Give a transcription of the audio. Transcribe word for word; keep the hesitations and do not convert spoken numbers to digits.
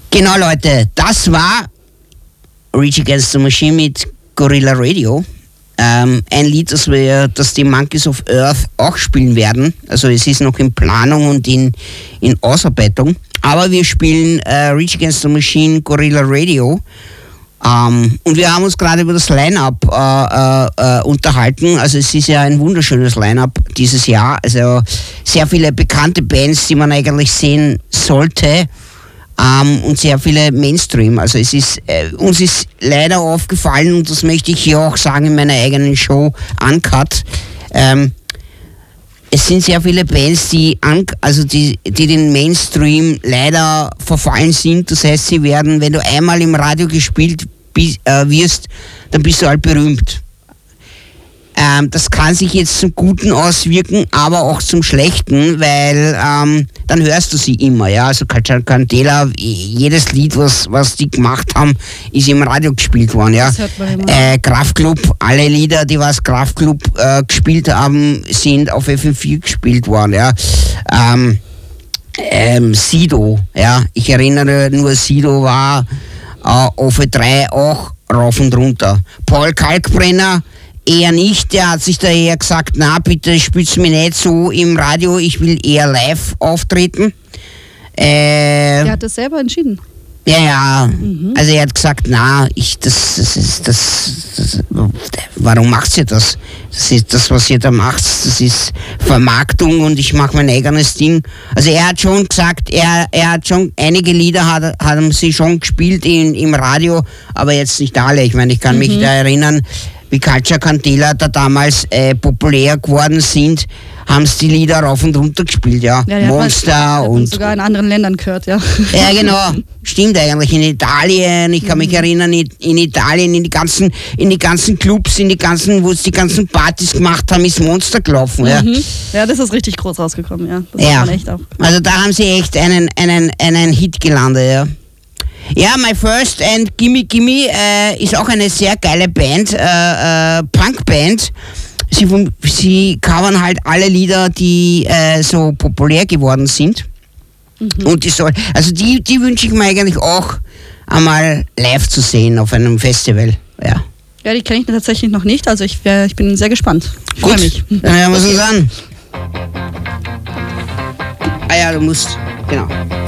Genau, Leute, das war Rage Against the Machine mit Gorilla Radio. Ähm, ein Lied, das wir, das die Monkeys of Earth auch spielen werden. Also es ist noch in Planung und in, in Ausarbeitung. Aber wir spielen äh, Rage Against the Machine, Gorilla Radio. Ähm, und wir haben uns gerade über das Line-Up äh, äh, unterhalten. Also es ist ja ein wunderschönes Line-Up dieses Jahr. Also sehr viele bekannte Bands, die man eigentlich sehen sollte. Ähm, und sehr viele Mainstream. Also es ist, äh, uns ist leider aufgefallen, und das möchte ich hier auch sagen in meiner eigenen Show, Uncut, ähm, es sind sehr viele Bands, die, an, also die, die den Mainstream leider verfallen sind. Das heißt, sie werden, wenn du einmal im Radio gespielt bis, äh, wirst, dann bist du halt berühmt. Ähm, das kann sich jetzt zum Guten auswirken, aber auch zum Schlechten, weil ähm, dann hörst du sie immer. Ja? Also Culture Candela, jedes Lied, was, was die gemacht haben, ist im Radio gespielt worden. Ja? Das hört man immer. Äh, Kraftklub, alle Lieder, die was Kraftklub äh, gespielt haben, sind auf F M vier gespielt worden. Ja? Ähm, ähm, Sido, ja? Ich erinnere nur, Sido war äh, auf drei auch rauf und runter. Paul Kalkbrenner eher nicht, der hat sich da eher gesagt, na bitte spielt's mir nicht so im Radio, ich will eher live auftreten. Äh, Der hat das selber entschieden. Ja, ja, mhm. Also er hat gesagt, na, ich, das, das ist, das, das, warum macht ihr das? Das ist das, was ihr da macht, das ist Vermarktung und ich mache mein eigenes Ding. Also er hat schon gesagt, er, er hat schon, einige Lieder hat, haben sie schon gespielt in, im Radio, aber jetzt nicht alle. Ich meine, ich kann mhm. mich da erinnern, wie Culture Candela da damals äh, populär geworden sind, haben sie die Lieder rauf und runter gespielt, ja. ja Monster man, und... sogar in anderen Ländern gehört, ja. Ja, genau. Stimmt eigentlich. In Italien, ich kann mich mhm. erinnern, in Italien, in die ganzen, in die ganzen Clubs, in die ganzen, wo es die ganzen Partys gemacht haben, ist Monster gelaufen, ja. Mhm. Ja, das ist richtig groß rausgekommen, ja. Das ja. Echt auch. Also da haben sie echt einen, einen, einen Hit gelandet, ja. Ja, My First and Gimme Gimme äh, ist auch eine sehr geile Band, äh, äh, Punkband. Sie, sie covern halt alle Lieder, die äh, so populär geworden sind. Mhm. Und die soll, also die, die wünsche ich mir eigentlich auch einmal live zu sehen auf einem Festival. Ja, ja, die kenne ich tatsächlich noch nicht, also ich, äh, ich bin sehr gespannt. Ich Gut, freue mich. Dann hören wir es uns an. Ah ja, du musst, genau.